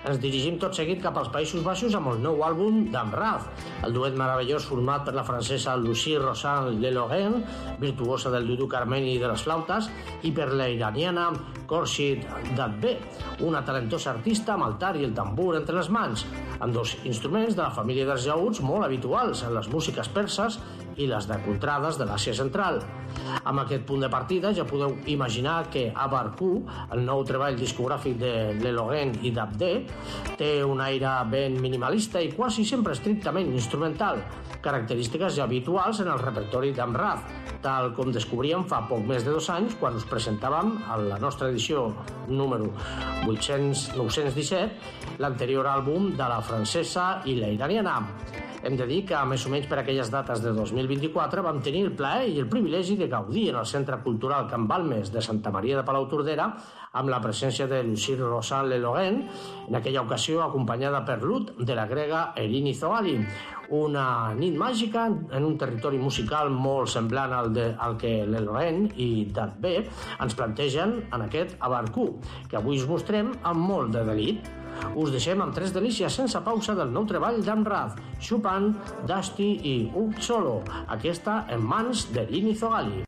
Ens dirigim tot seguit cap als Països Baixos amb el nou àlbum d'Amraz, el duet meravellós format per la francesa Lucie Rosan Lelogen, virtuosa del duduk armeni i de les flautes, i per la iraniana Khorshid Dadbeh, una talentosa artista amb el tar i el tambur entre les mans, amb dos instruments de la família dels yaüts molt habituals en les músiques perses i les de contrades de l'Àsia Central. Amb aquest punt de partida ja podeu imaginar que Abarku, el nou treball discogràfic de Lelogen i Dadbeh, té un aire ben minimalista i quasi sempre estrictament instrumental, característiques ja habituals en el repertori d'Amraz, tal com descobríem fa poc més de 2 anys quan us presentàvem a la nostra edició número 917 l'anterior àlbum de la francesa i la iraniana. Hem de dir que, més o menys per aquelles dates de 2024, vam tenir el plaer i el privilegi de gaudir en el Centre Cultural Can Balmes de Santa Maria de Palautordera amb la presència de Lucie Rosan Lelogen, en aquella ocasió acompanyada per l'ut de la grega Erini Zogali. Una nit màgica en un territori musical molt semblant al que Lelogen i Dadbeh ens plantegen en aquest Abarku, que avui us mostrem amb molt de delit. Us deixem amb 3 delícies sense pausa del nou treball d'Amraz, Chopin, Dusty i Uk Solo, aquesta en mans d'Erini Zogali.